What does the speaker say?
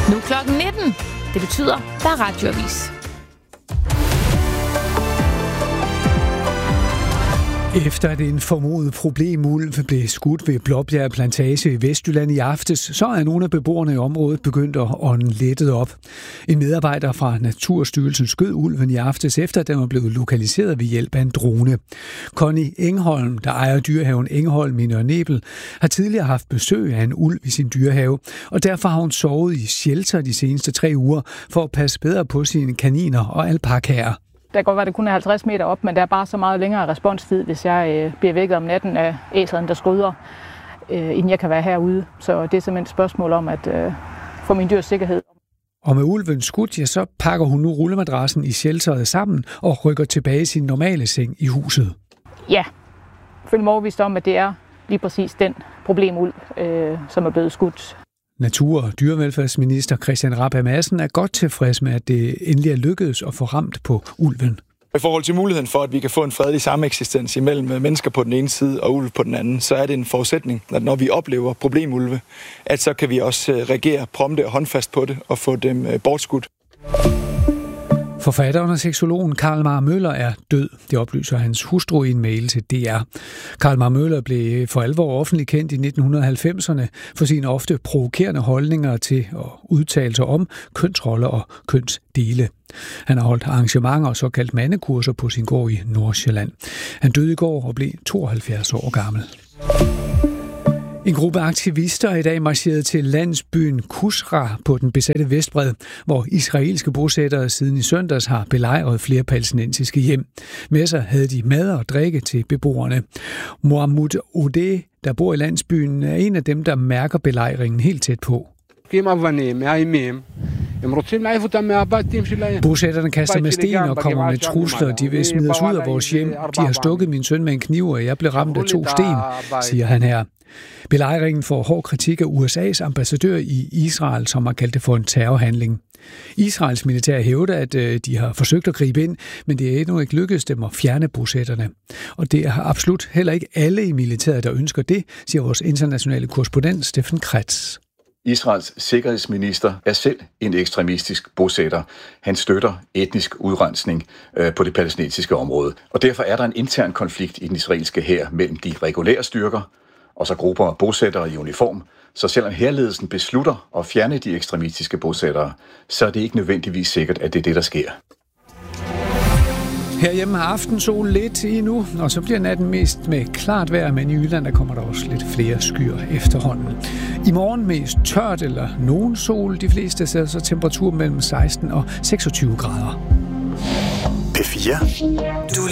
Nu klokken 19. Det betyder, der er radioavis. Efter at en formodet problemulv blev skudt ved Blåbjerg Plantage i Vestjylland i aftes, så er nogle af beboerne i området begyndt at ånde lettet op. En medarbejder fra Naturstyrelsen skød ulven i aftes, efter at den var blevet lokaliseret ved hjælp af en drone. Connie Engholm, der ejer dyrehaven Engholm i Nørre Nebel, har tidligere haft besøg af en ulv i sin dyrehave, og derfor har hun sovet i shelter de seneste 3 uger for at passe bedre på sine kaniner og alpakaer. Der kan godt være, at det kun er 50 meter op, men der er bare så meget længere responstid, hvis jeg bliver vækket om natten af æseren, der skrydder, inden jeg kan være herude. Så det er simpelthen et spørgsmål om at få min dyrs sikkerhed. Og med ulven skudt, ja, så pakker hun nu rullemadrassen i shelteret sammen og rykker tilbage i sin normale seng i huset. Ja, jeg føler mig overbevist om, at det er lige præcis den problemulv, som er blevet skudt. Natur- og dyrevelfærdsminister Christian Rabjerg Madsen er godt tilfreds med, at det endelig er lykkedes at få ramt på ulven. I forhold til muligheden for, at vi kan få en fredelig sameksistens imellem mennesker på den ene side og ulve på den anden, så er det en forudsætning, at når vi oplever problemulve, at så kan vi også reagere prompte og håndfast på det og få dem bortskudt. Forfatteren og seksologen Carl Mar Møller er død. Det oplyser hans hustru i en mail til DR. Carl Mar Møller blev for alvor offentligt kendt i 1990'erne for sine ofte provokerende holdninger til og udtalelser om kønsroller og kønsdele. Han har holdt arrangementer og såkaldt mandekurser på sin gård i Nordsjælland. Han døde i går og blev 72 år gammel. En gruppe aktivister er i dag marcheret til landsbyen Kusra på den besatte Vestbred, hvor israelske bosættere siden i søndags har belejret flere palæstinensiske hjem. Med sig havde de mad og drikke til beboerne. Mohammed Odeh, der bor i landsbyen, er en af dem, der mærker belejringen helt tæt på. Bosætterne kaster med sten og kommer med trusler. De vil smide os ud af vores hjem. De har stukket min søn med en kniv, og jeg blev ramt af 2 sten, siger han her. Belejringen får hård kritik af USA's ambassadør i Israel, som har kaldt det for en terrorhandling. Israels militær hævder, at de har forsøgt at gribe ind, men det er endnu ikke lykkedes dem at fjerne bosætterne. Og det er absolut heller ikke alle i militæret, der ønsker det, siger vores internationale korrespondent Steffen Kretz. Israels sikkerhedsminister er selv en ekstremistisk bosætter. Han støtter etnisk udrensning på det palæstinensiske område. Og derfor er der en intern konflikt i den israelske hær mellem de regulære styrker og så grupper af bosættere i uniform. Så selvom hærledelsen beslutter at fjerne de ekstremistiske bosættere, så er det ikke nødvendigvis sikkert, at det er det, der sker. Herhjemme har aftensol lidt endnu, og så bliver natten mest med klart vejr, men i Jylland der kommer der også lidt flere skyer efterhånden. I morgen mest tørt eller nogen sol, de fleste steder så temperatur mellem 16 og 26 grader. P4. Du